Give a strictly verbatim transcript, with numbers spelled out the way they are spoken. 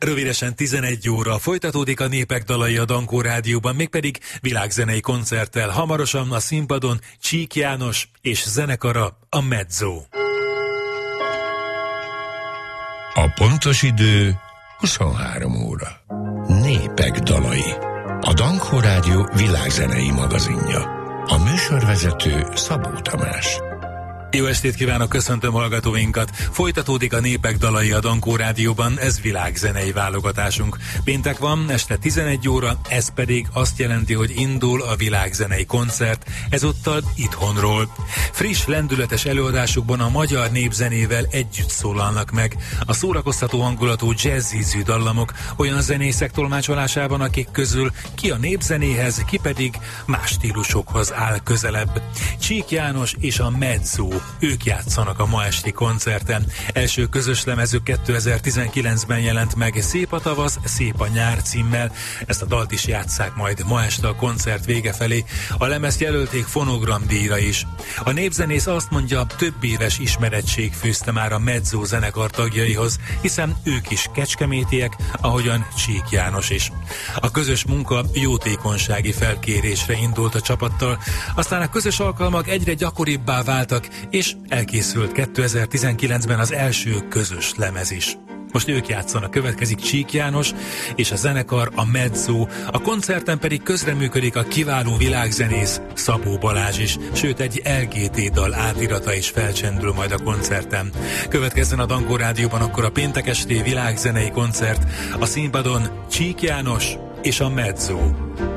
Rövidesen tizenegy óra folytatódik a Népek dalai a Dankó Rádióban, mégpedig világzenei koncerttel. Hamarosan a színpadon Csík János és zenekara, a Mezzo. A pontos idő huszonhárom óra. Népek dalai. A Dankó Rádió világzenei magazinja. A műsorvezető Szabó Tamás. Jó estét kívánok, köszöntöm hallgatóinkat! Folytatódik a Népek dalai a Dankó Rádióban, ez világzenei válogatásunk. Péntek van, este tizenegy óra, ez pedig azt jelenti, hogy indul a világzenei koncert, ezúttal itthonról. Friss, lendületes előadásukban a magyar népzenével együtt szólalnak meg. A szórakoztató hangulatú jazzízű dallamok olyan zenészek tolmácsolásában, akik közül ki a népzenéhez, ki pedig más stílusokhoz áll közelebb. Csík János és a Mezzo, ők játszanak a ma esti koncerten. Első közös lemezük kétezer-tizenkilencben jelent meg, Szép a tavasz, szép a nyár címmel. Ezt a dalt is játsszák majd ma este a koncert vége felé. A lemezt jelölték fonogramdíjra is. A népzenész azt mondja, több éves ismerettség fűzte már a Mezzo zenekar tagjaihoz, hiszen ők is kecskemétiek, ahogyan Csík János is. A közös munka jótékonysági felkérésre indult a csapattal, aztán a közös alkalmak egyre gyakoribbá váltak, és elkészült kétezer-tizenkilencben az első közös lemez is. Most ők játszanak, következik Csík János és a zenekar, a Mezzo, a koncerten pedig közreműködik a kiváló világzenész Szabó Balázs is, sőt egy el gé té dal átirata is felcsendül majd a koncerten. Következzen a Dankó Rádióban akkor a péntek esti világzenei koncert, a színpadon Csík János és a Mezzo.